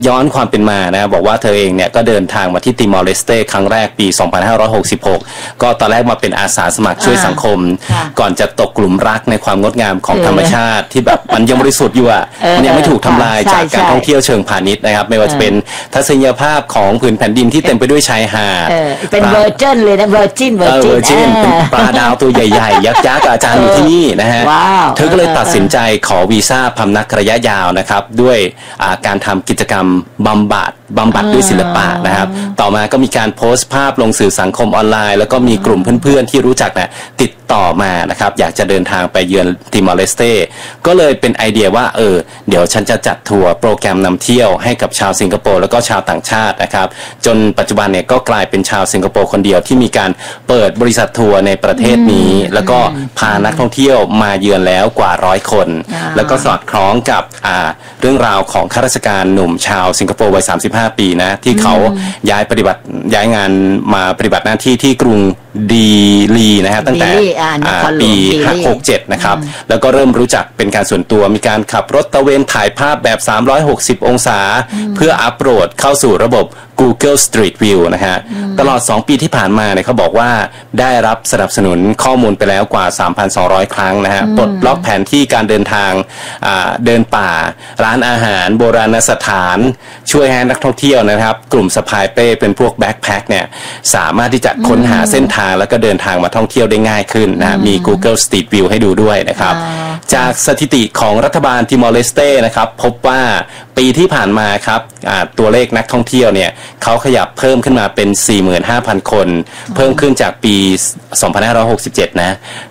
ย้อนความเป็นมานะบอกว่าเธอเองเนี่ยก็เดินทางมาที่ติมอร์เลสเต้ครั้งแรกปี 2566 ก็ตอนแรกมาเป็นอาสาสมัครช่วยสังคมก่อนจะตกกลุ่มรักในความงดงามของธรรมชาติที่แบบมันยังบริสุทธิ์อยู่อ่ะมันยังไม่ถูกทำลายจากการท่องเที่ยวเชิงพาณิชย์นะครับไม่ว่าจะเป็นทัศนียภาพของผืนแผ่นดินที่เต็มไปด้วยชายหาดเป็นเวอร์จินเลยนะเวอร์จินเป็นปลาดาวตัวใหญ่ๆยักษ์อาจารย์อยู่ที่นี่นะฮะเธอก็เลยตัดสินใจขอวีซ่าพำนักระยะยาวนะครับด้วยการทำกิจกรรมบำบัดด้วยศิลปะนะครับต่อมาก็มีการโพสต์ภาพลงสื่อสังคมออนไลน์แล้วก็มีกลุ่มเพื่อนๆที่รู้จักเนี่ยติดต่อมานะครับอยากจะเดินทางไปเยือนติมอร์เลสเต้ก็เลยเป็นไอเดียว่าเดี๋ยวฉันจะจัดทัวร์โปรแกรมนำเที่ยวให้กับชาวสิงคโปร์แล้วก็ชาวต่างชาตินะครับจนปัจจุบันเนี่ยก็กลายเป็นชาวสิงคโปร์คนเดียวที่มีการเปิดบริษัททัวร์ในประเทศนี้แล้วก็พานักท่องเที่ยวมาเยือนแล้วกว่า100 คนแล้วก็สอดคล้องกับเรื่องราวของข้าราชการหนุ่มชาวสิงคโปร์วัย35 ปีนะที่เขาย้ายงานมาปฏิบัติหน้าที่ที่กรุงดีลีนะฮะตั้งแต่ปี67นะครับแล้วก็เริ่มรู้จักเป็นการส่วนตัวมีการขับรถตะเวนถ่ายภาพแบบ360 องศาเพื่ออัปโหลดเข้าสู่ระบบ Google Street View นะฮะตลอด2 ปีที่ผ่านมาเนี่ยเขาบอกว่าได้รับสนับสนุนข้อมูลไปแล้วกว่า 3,200 ครั้งนะฮะปลดล็อกแผนที่การเดินทางเดินป่าร้านอาหารโบราณสถานช่วยให้นักท่องเที่ยวนะครับกลุ่มสะพายเป้เป็นพวกแบ็คแพ็คเนี่ยสามารถที่จะค้นหาเส้นทางแล้วก็เดินทางมาท่องเที่ยวได้ง่ายขึ้นนะมี Google Street View ให้ดูด้วยนะครับจากสถิติของรัฐบาลติมอร์เลสเต้นะครับพบว่าปีที่ผ่านมาครับตัวเลขนักท่องเที่ยวเนี่ยเขาขยับเพิ่มขึ้นมาเป็น 45,000 คนเพิ่มขึ้นจากปี 2567 นะ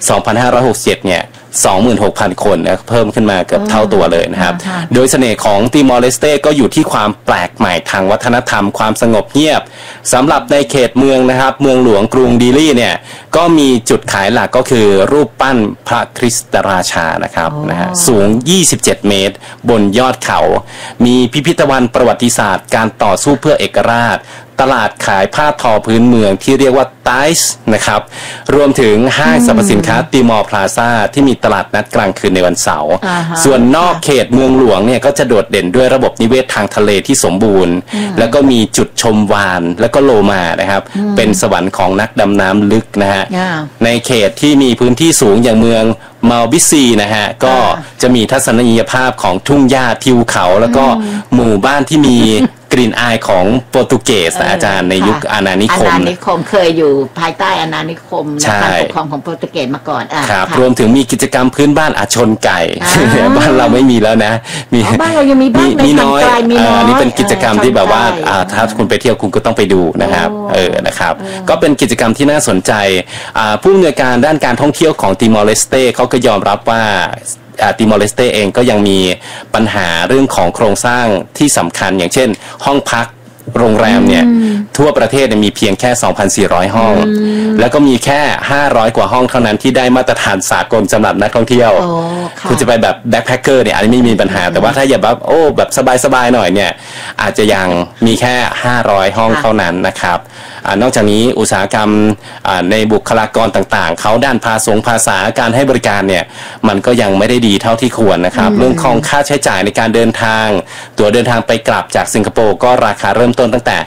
2567 เนี่ย 26,000 คนนะเพิ่มขึ้นมาเกือบเท่าตัวเลยนะครับโดยเสน่ห์ของติมอร์เลสเต้ก็อยู่ที่ความแปลกใหม่ทางวัฒนธรรมความสงบเงียบสำหรับในเขตเมืองนะครับเมืองหลวงกรุงดีลีเนี่ยก็มีจุดขายหลักก็คือรูปปั้นพระคริสตราชานะครับสูง27 เมตรบนยอดเขามีพิพิธภัณฑ์ประวัติศาสตร์การต่อสู้เพื่อเอกราชตลาดขายผ้าทอพื้นเมืองที่เรียกว่าไตส์นะครับรวมถึงห้างสรรพสินค้าติมอร์พลาซ่าที่มีตลาดนัดกลางคืนในวันเสาร์ส่วนนอกเขตเมืองหลวงเนี่ยก็จะโดดเด่นด้วยระบบนิเวศทางทะเลที่สมบูรณ์แล้วก็มีจุดชมวาฬแล้วก็โลมานะครับเป็นสวรรค์ของนักดำน้ำลึกนะฮะในเขตที่มีพื้นที่สูงอย่างเมืองมาลบิซีนะฮะก็จะมีทัศนียภาพของทุ่งหญ้าทิวเขาแล้วก็หมู่บ้านที่มีกลิ่นอายของโปรตุเกสอาจารย์ในยุคอาณานิคมเคยอยู่ภายใต้อาณานิคมการปกครองของโปรตุเกสมาก่อนครับรวมถึงมีกิจกรรมพื้นบ้านชนไก่บ้านเราไม่มีแล้วนะบ้านเรายังมีบ้างมีน้อยนี่เป็นกิจกรรมที่แบบว่าถ้าคุณไปเที่ยวคุณก็ต้องไปดูนะครับนะครับก็เป็นกิจกรรมที่น่าสนใจผู้อำนวยการด้านการท่องเที่ยวของติมอร์เลสเต้เขาก็ยอมรับว่าติมอร์เลสเต้เองก็ยังมีปัญหาเรื่องของโครงสร้างที่สำคัญอย่างเช่นห้องพักโรงแรมเนี่ยทั่วประเทศมีเพียงแค่ 2,400 ห้องแล้วก็มีแค่500 กว่าห้องเท่านั้นที่ได้มาตรฐานสากลสำหรับนักท่องเที่ยวคุณจะไปแบบแบ็คแพคเกอร์เนี่ยอันนี้ไม่มีปัญหาแต่ว่าถ้าอย่าแบบแบบสบายๆหน่อยเนี่ยอาจจะยังมีแค่500 ห้องเท่านั้นนะครับนอกจากนี้อุตสาหกรรมในบุคลากรต่างๆเขาด้านภาษาการให้บริการเนี่ยมันก็ยังไม่ได้ดีเท่าที่ควรนะครับเรื่องของค่าใช้จ่ายในการเดินทางตั๋วเดินทางไปกลับจากสิงคโปร์ก็ราคาเริ่มต้นตั้งแต่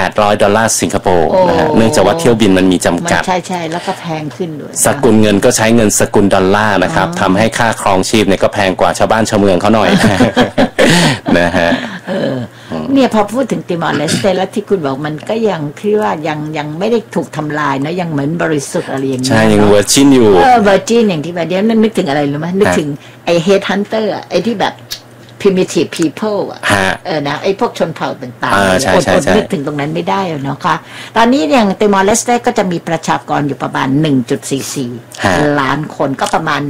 $800สิงคโปร์นะฮะเนื่องจากว่าเที่ยวบินมันมีจำกัดใช่แล้วก็แพงขึ้นด้วยสกุลเงินก็ใช้เงินสกุลดอลลาร์นะครับทำให้ค่าครองชีพเนี่ยก็แพงกว่าชาวบ้านชาวเมืองเขาหน่อยนะฮะเนี่ยพอพูดถึงติมอร์เลสเต้แล้วที่คุณบอกมันก็ยังคิดว่ายังไม่ได้ถูกทำลายนะยังเหมือนบริสุทธิ์อะไรอย่างเงี้ยใช่ยังเวอร์จินอยู่เวอร์จินอย่างที่แบบเดี๋ยวนึกถึงอะไรรู้ไหมนึกถึงไอ้เฮดฮันเตอร์ไอ้ที่แบบprimitive people นะไอ้พวกชนเผ่าต่างๆอดนึกถึงตรงนั้นไม่ได้เนาะค่ะตอนนี้อย่างติมอร์เลสเต้ก็จะมีประชากรอยู่ประมาณ 1.44 ล้านคนก็ประมาณ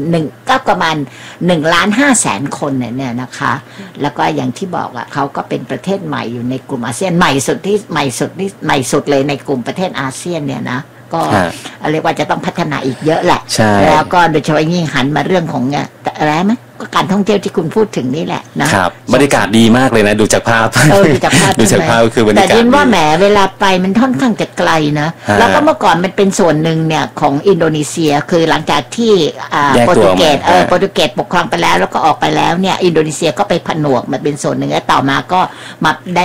1,500,000 คนเนี่ยนะคะแล้วก็อย่างที่บอกอ่ะเขาก็เป็นประเทศใหม่อยู่ในกลุ่มอาเซียนใหม่สุดเลยในกลุ่มประเทศอาเซียนเนี่ยนะก็เรียกว่าจะต้องพัฒนาอีกเยอะแหละแล้วก็โดยเฉพาะยิ่งหันมาเรื่องของอะไรไหมก็การท่องเที่ยวที่คุณพูดถึงนี่แหละนะครับบรรยากาศดีมากเลยนะดูจากภาพดูจากภาพคือบรรยากาศแต่ยินว่าแหมเวลาไปมันค่อนข้างจะไกลนะแล้วก็เมื่อก่อนมันเป็นส่วนหนึ่งเนี่ยของอินโดนีเซียคือหลังจากที่โปรตุเกสปกครองไปแล้วก็ออกไปแล้วเนี่ยอินโดนีเซียก็ไปผนวกมาเป็นส่วนหนึ่งแล้วต่อมาก็มาได้